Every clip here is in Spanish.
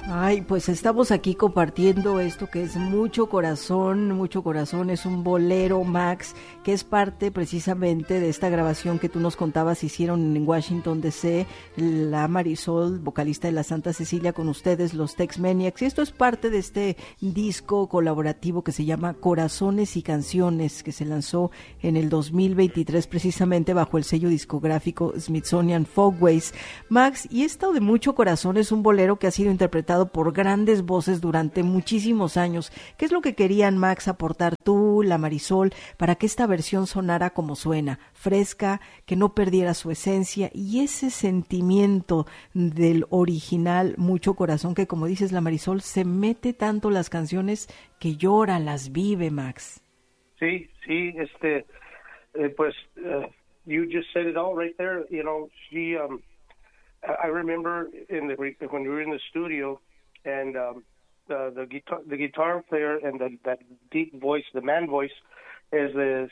Ay, pues estamos aquí compartiendo esto que es mucho corazón, es un bolero, Max, que es parte precisamente de esta grabación que tú nos contabas, hicieron en Washington DC, la Marisol, vocalista de la Santa Cecilia, con ustedes, los Tex Maniacs, y esto es parte de este disco colaborativo que se llama Corazones y Canciones, que se lanzó en el 2023 precisamente bajo el sello discográfico Smithsonian Folkways. Max, y esto de mucho corazón es un bolero que ha sido interpretado por grandes voces durante muchísimos años. ¿Qué es lo que querían, Max, aportar tú, la Marisol, para que esta versión sonara como suena, fresca, que no perdiera su esencia y ese sentimiento del original Mucho Corazón que, como dices, la Marisol, se mete tanto las canciones que llora, las vive, Max? Sí, pues, you just said it all right there. You know, I remember when we were in the studio, and the guitar player and that deep voice, the man voice, is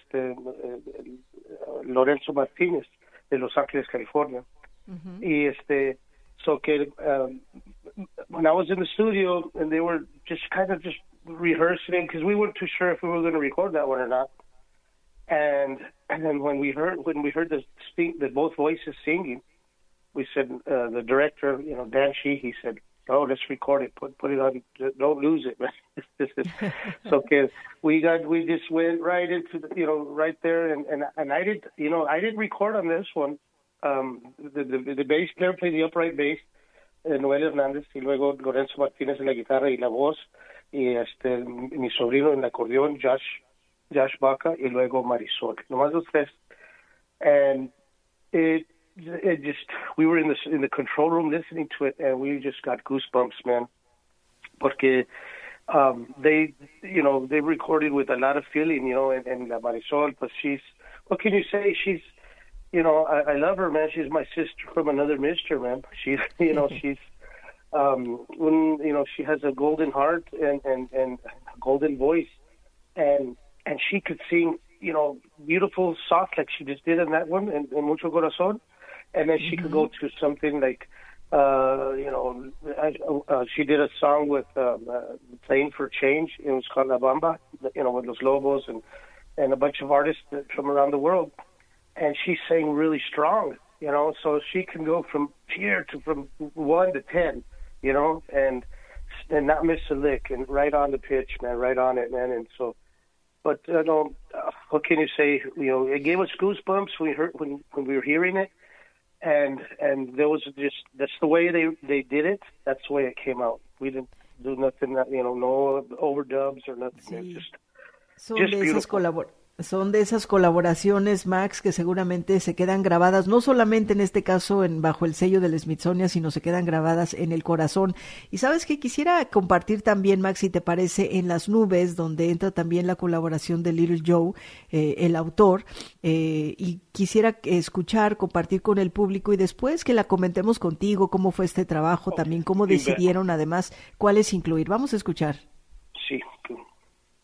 Lorenzo Martínez de Los Ángeles, California. Uh-huh. Y so que when I was in the studio and they were just kind of just rehearsing because we weren't too sure if we were going to record that one or not. And then when we heard the both voices singing, we said, the director, Dan Sheehy said, "Oh, let's record it. Put it on. Don't lose it." So okay, we just went right into right there, and I didn't record on this one. The bass player played the upright bass, Noel Hernández, y luego Lorenzo Martínez en la guitarra y la voz, y mi sobrino en el acordeón, Josh Baca, y luego Marisol. Nomás los tres, and it just, we were in the control room listening to it, and we just got goosebumps, man. Porque they recorded with a lot of feeling, and La Marisol, but what can you say? She's, I love her, man. She's my sister from another mister, man. She's, she's, she has a golden heart and a golden voice, and she could sing, beautiful, soft, like she just did in that one, and Mucho Corazón. And then she could go to something like, she did a song with Playing for Change. It was called La Bamba, with Los Lobos and a bunch of artists from around the world. And she sang really strong, so she can go from 1 to 10, and not miss a lick, and right on the pitch, man, right on it, man. And so, but what can you say? It gave us goosebumps when we were hearing it. And there was that's the way they did it. That's the way it came out. We didn't do nothing, no overdubs or nothing. Sí. Son de esas colaboraciones, Max, que seguramente se quedan grabadas, no solamente en este caso bajo el sello del Smithsonian, sino se quedan grabadas en el corazón. Y sabes que quisiera compartir también, Max, si te parece, En las Nubes, donde entra también la colaboración de Little Joe, el autor, y quisiera compartir con el público y después que la comentemos contigo, cómo fue este trabajo, también cómo decidieron además cuáles incluir. Vamos a escuchar. Sí.